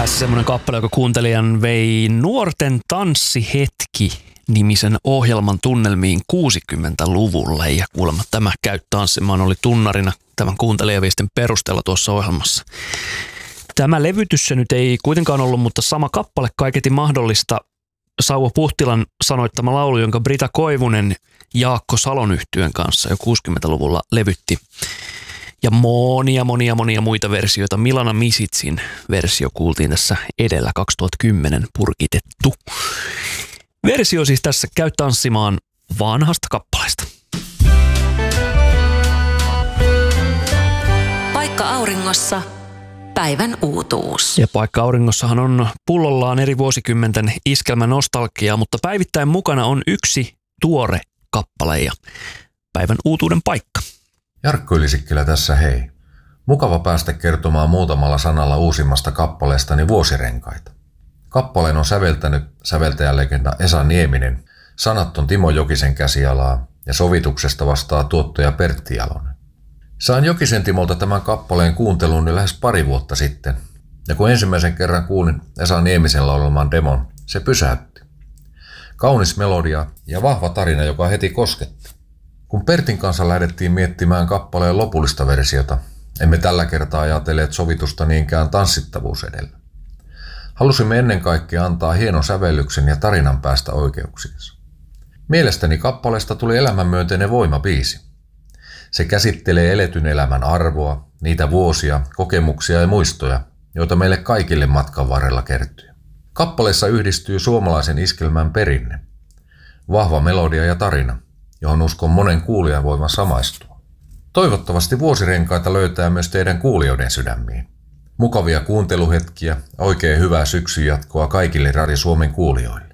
Tässä semmoinen kappale, joka kuuntelijan vei Nuorten tanssihetki-nimisen ohjelman tunnelmiin 60-luvulle. Ja kuulemma tämä Käy tanssimaan oli tunnarina tämän kuuntelijaviestin perusteella tuossa ohjelmassa. Tämä levytys se nyt ei kuitenkaan ollut, mutta sama kappale kaiketi mahdollista. Sauvo Puhtilan sanoittama laulu, jonka Brita Koivunen Jaakko Salon yhtyön kanssa jo 60-luvulla levytti. Ja monia muita versioita. Milana Misitsin versio kuultiin tässä edellä 2010 purkitettu. Versio siis tässä Käy tanssimaan vanhasta kappaleesta. Paikka auringossa. Päivän uutuus. Ja Paikka aurinkossahan on pullollaan eri vuosikymmenten iskelmä nostalgiaa, mutta päivittäin mukana on yksi tuore kappale ja päivän uutuuden paikka. Jarkko Ylisikkilä tässä hei. Mukava päästä kertomaan muutamalla sanalla uusimmasta kappaleestani Vuosirenkaita. Kappaleen on säveltänyt säveltäjälegenda Esa Nieminen, sanat on Timo Jokisen käsialaa ja sovituksesta vastaa tuottaja Pertti Jalonen. Sain Jokisen Timolta tämän kappaleen kuunteluun jo lähes pari vuotta sitten, ja kun ensimmäisen kerran kuulin Esa Niemisen laulaman demon, se pysäytti. Kaunis melodia ja vahva tarina, joka heti kosketti. Kun Pertin kanssa lähdettiin miettimään kappaleen lopullista versiota, emme tällä kertaa ajatelleet sovitusta niinkään tanssittavuus edellä. Halusimme ennen kaikkea antaa hienon sävellyksen ja tarinan päästä oikeuksiinsa. Mielestäni kappaleesta tuli elämänmyönteinen voimabiisi. Se käsittelee eletyn elämän arvoa, niitä vuosia, kokemuksia ja muistoja, joita meille kaikille matkan varrella kertyy. Kappaleessa yhdistyy suomalaisen iskelmän perinne, vahva melodia ja tarina, johon uskon monen kuulijan voivan samaistua. Toivottavasti Vuosirenkaita löytää myös teidän kuulijoiden sydämiin. Mukavia kuunteluhetkiä, oikein hyvää syksyn jatkoa kaikille Radio Suomen kuulijoille.